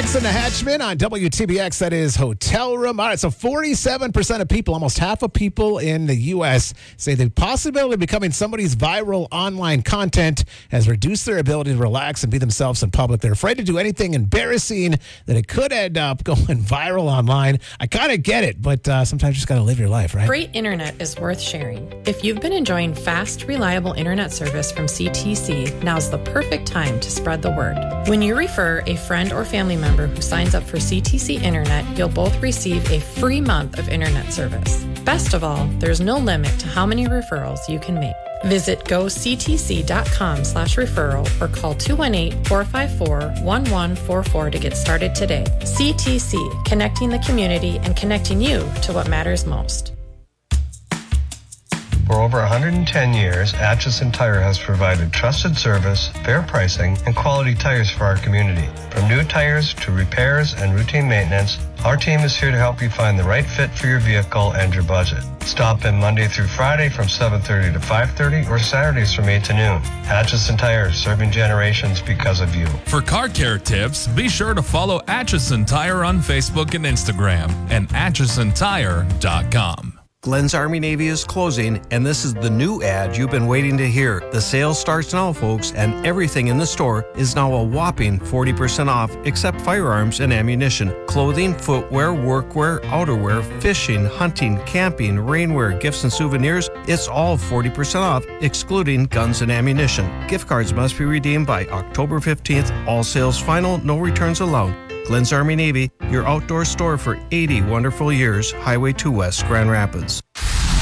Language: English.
Jensen the Hatchman on WTBX. That is Hotel Room. All right, so 47% of people, almost half of people in the U.S., say the possibility of becoming somebody's viral online content has reduced their ability to relax and be themselves in public. They're afraid to do anything embarrassing that it could end up going viral online. I kind of get it, but sometimes you just got to live your life, right? Great internet is worth sharing. If you've been enjoying fast, reliable internet service from CTC, now's the perfect time to spread the word. When you refer a friend or family member who signs up for CTC Internet, you'll both receive a free month of internet service. Best of all, there's no limit to how many referrals you can make. Visit goctc.com/referral or call 218-454-1144 to get started today. CTC, connecting the community and connecting you to what matters most. For over 110 years, Atchison Tire has provided trusted service, fair pricing, and quality tires for our community. From new tires to repairs and routine maintenance, our team is here to help you find the right fit for your vehicle and your budget. Stop in Monday through Friday from 7:30 to 5:30 or Saturdays from 8 to noon. Atchison Tire, serving generations because of you. For car care tips, be sure to follow Atchison Tire on Facebook and Instagram and AtchisonTire.com. Glenn's Army Navy is closing, and this is the new ad you've been waiting to hear. The sale starts now, folks, and everything in the store is now a whopping 40% off, except firearms and ammunition. Clothing, footwear, workwear, outerwear, fishing, hunting, camping, rainwear, gifts and souvenirs, it's all 40% off, excluding guns and ammunition. Gift cards must be redeemed by October 15th. All sales final, no returns allowed. Glenn's Army Navy, your outdoor store for 80 wonderful years. Highway 2 West, Grand Rapids.